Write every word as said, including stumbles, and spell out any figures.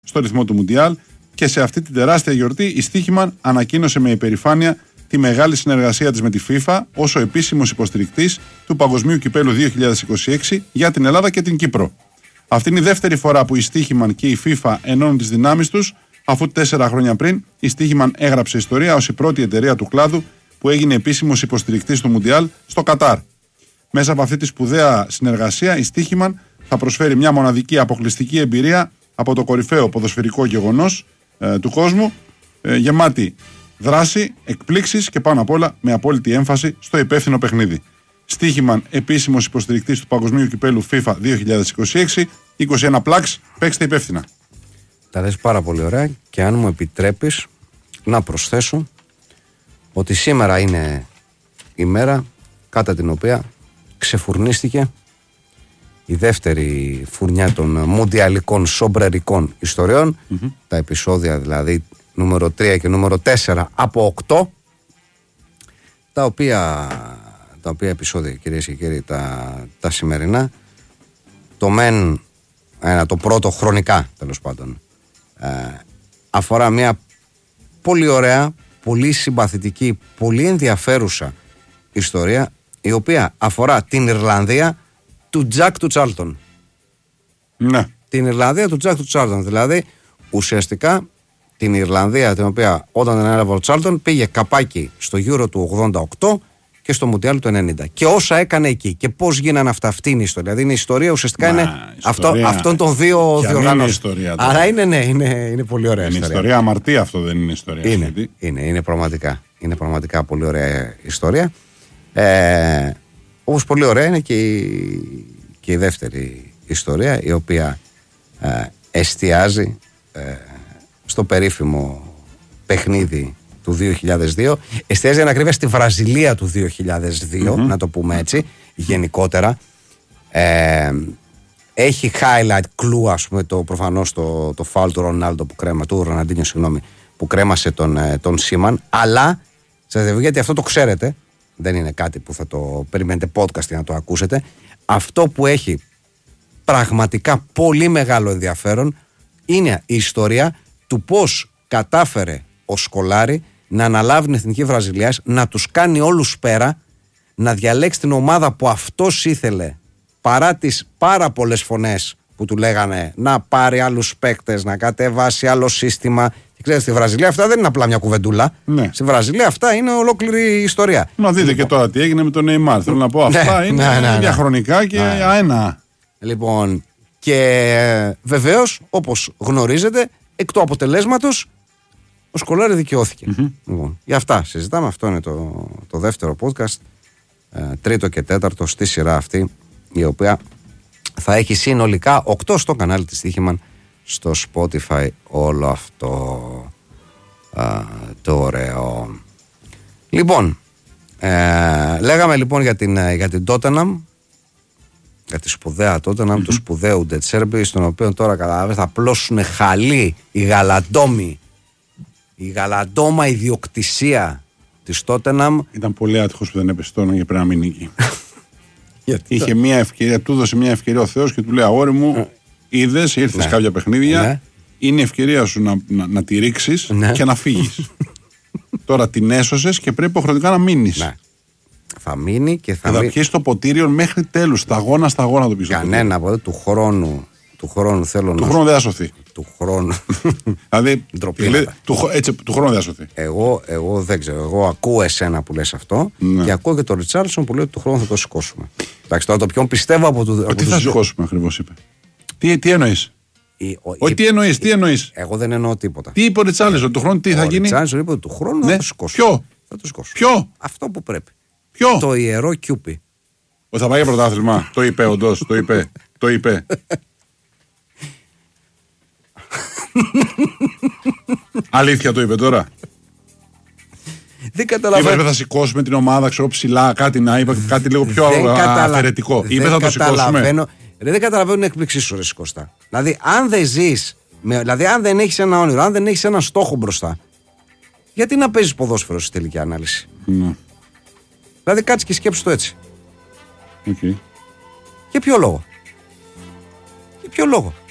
στο ρυθμό του Μουντιάλ και σε αυτή την τεράστια γιορτή η Στίχημαν ανακοίνωσε με υπερηφάνεια τη μεγάλη συνεργασία της με τη FIFA ως ο επίσημος υποστηρικτής του Παγκοσμίου Κυπέλλου δύο χιλιάδες είκοσι έξι για την Ελλάδα και την Κύπρο. Αυτή είναι η δεύτερη φορά που η Στίχημαν και η FIFA ενώνουν τις δυνάμεις τους, αφού τέσσερα χρόνια πριν η Στίχημαν έγραψε ιστορία ως η πρώτη εταιρεία του κλάδου που έγινε επίσημος υποστηρικτής του Μουντιάλ στο Κατάρ. Μέσα από αυτή τη σπουδαία συνεργασία, η Στίχημαν θα προσφέρει μια μοναδική αποκλειστική εμπειρία από το κορυφαίο ποδοσφαιρικό γεγονός ε, του κόσμου, ε, γεμάτη δράση, εκπλήξεις και πάνω απ' όλα με απόλυτη έμφαση στο υπεύθυνο παιχνίδι. Στίχημαν, επίσημος υποστηρικτής του Παγκοσμίου Κυπέλλου FIFA δύο χιλιάδες είκοσι έξι, είκοσι ένα πλάξ, παίξτε υπεύθυνα. Τα λες πάρα πολύ ωραία και αν μου επιτρέπεις να προσθέσω ότι σήμερα είναι η μέρα κατά την οποία ξεφουρνίστηκε η δεύτερη φουρνιά των μουντιαλικών σομπρερικών ιστοριών, mm-hmm. τα επεισόδια δηλαδή νούμερο τρία και νούμερο τέσσερα από οκτώ, τα οποία, τα οποία επεισόδια, κυρίες και κύριοι, τα, τα σημερινά, το μεν, ένα, το πρώτο χρονικά τέλος πάντων, ε, αφορά μια πολύ ωραία, πολύ συμπαθητική, πολύ ενδιαφέρουσα ιστορία, η οποία αφορά την Ιρλανδία του Τζακ του Τσάρλτον. Ναι. Την Ιρλανδία του Τζακ του Τσάρλτον. Δηλαδή, ουσιαστικά την Ιρλανδία, την οποία όταν την έλαβε ο Τσάρλτον πήγε καπάκι στο Euro του ογδόντα οκτώ και στο Μουντιάλ του ενενήντα. Και όσα έκανε εκεί και πώς γίνανε αυτά, αυτή είναι η ιστορία. Δηλαδή, είναι η ιστορία ουσιαστικά. Μα, είναι ιστορία, αυτό, αυτών των δύο διοργανώσεων. Άρα είναι, ναι, είναι, είναι πολύ ωραία είναι ιστορία. ιστορία αμαρτία, αυτό δεν είναι ιστορία. Είναι, είναι, είναι, πραγματικά, είναι πραγματικά πολύ ωραία ιστορία. Ε, όπως πολύ ωραία είναι και η, και η δεύτερη ιστορία, η οποία ε, εστιάζει ε, στο περίφημο παιχνίδι του δύο χιλιάδες δύο. Εστιάζει ανακρίβεια στη Βραζιλία του δύο χιλιάδες δύο, mm-hmm. να το πούμε έτσι, γενικότερα. Ε, έχει highlight clue, ας πούμε, το, προφανώς το, το foul του Ρονάλντο που κρέμα, του Ροναντίνιο, συγγνώμη, που κρέμασε τον, τον Σίμαν, αλλά σας διαβεβαιώ, γιατί αυτό το ξέρετε, δεν είναι κάτι που θα το περιμένετε podcast για να το ακούσετε. Αυτό που έχει πραγματικά πολύ μεγάλο ενδιαφέρον είναι η ιστορία του πώς κατάφερε ο Σκολάρη να αναλάβει την Εθνική Βραζιλίας, να τους κάνει όλους πέρα, να διαλέξει την ομάδα που αυτός ήθελε, παρά τις πάρα πολλές φωνές που του λέγανε να πάρει άλλους παίκτες, να κατεβάσει άλλο σύστημα. Και ξέρετε, στη Βραζιλία αυτά δεν είναι απλά μια κουβεντούλα. Ναι. Στη Βραζιλία αυτά είναι ολόκληρη ιστορία. Να δείτε λοιπόν και τώρα τι έγινε με τον Νεϊμάρ. Θέλω να πω, αυτά ναι, είναι ναι, ναι, ναι. διαχρονικά και ναι. αένα. Λοιπόν, και βεβαίως, όπως γνωρίζετε, εκ του αποτελέσματος ο Σκολάρη δικαιώθηκε. Mm-hmm. Λοιπόν, για αυτά συζητάμε. Αυτό είναι το, το δεύτερο podcast, ε, τρίτο και τέταρτο στη σειρά αυτή, η οποία θα έχει συνολικά οκτώ στο κανάλι της Στίχημαν, στο Spotify, όλο αυτό α, το ωραίο. Λοιπόν, ε, λέγαμε λοιπόν για την, για την Tottenham, για τη σπουδαία Tottenham, mm-hmm. του σπουδαίου Ντετσέρμπι, στον οποίο τώρα καταλαβαίνετε θα πλώσουν χαλί η γαλαντόμη, η γαλαντόμα ιδιοκτησία της Tottenham. Ήταν πολύ άτυχος που δεν έπεσε τώρα και πρέπει να μείνει εκεί. Γιατί είχε μια ευκαιρία, του έδωσε μια ευκαιρία ο Θεός και του λέει, αγόρι μου, είδες, ήρθες ναι. κάποια παιχνίδια, ναι. είναι η ευκαιρία σου να, να, να τη ρίξεις ναι. και να φύγεις. Τώρα την έσωσες και πρέπει υποχρεωτικά να μείνεις. Ναι. Θα μείνει και θα, και θα πιέσει το ποτήριο μέχρι τέλους, σταγόνα σταγόνα το πίσω. Κανένα από εδώ του χρόνου, του χρόνου θέλω του να... Του χρόνου δεν θα σωθεί. Του χρόνου. Δηλαδή, του, έτσι, του χρόνου δεν θα σωθεί. Εγώ, εγώ δεν ξέρω, εγώ ακούω εσένα που λες αυτό ναι. και ακούω και τον Ριτσάρλσον που λέει ότι του χρόνου θα το σηκώσουμε. Εντάξει, τώρα το ποιον πιστεύω από του... Τι θα σηκώσουμε ακριβώς είπε. Τι, τι εννοείς. Η, ο, Όχι, η, τι εννοείς, τι εννοείς. Εγώ δεν εννοώ τίποτα. Τι είπε ο Ριτσάρλσον, του χρόνου τι θα γίνει. Ο Ριτσάρλσον είπε ότι του χρόνου ναι. θα το σηκώσουμε. Ποιο. Θα το σηκώσουμε. Ποιο. Αυτό που πρέπει. Ποιο. Το ιερό Κιούπι. Ότι θα πάει για πρωτάθλημα. Το είπε όντως, το είπε. Το είπε. Αλήθεια το είπε τώρα. Δεν καταλαβαίνω. Είπε θα σηκώσουμε την ομάδα, ξέρω ψηλά, κάτι να είπε, κάτι λίγο πιο αφαιρετικό. Είπε θα το σηκώσουμε. Δεν καταλαβαίνω την έκπληξή σου, ρε Κώστα. Δηλαδή, αν δεν ζεις, δηλαδή, αν δεν έχεις ένα όνειρο, αν δεν έχεις ένα στόχο μπροστά, γιατί να παίζεις ποδόσφαιρο στη τελική ανάλυση. Ναι. Δηλαδή, κάτσε και σκέψου το έτσι. Okay. Για ποιο λόγο. Για ποιο λόγο.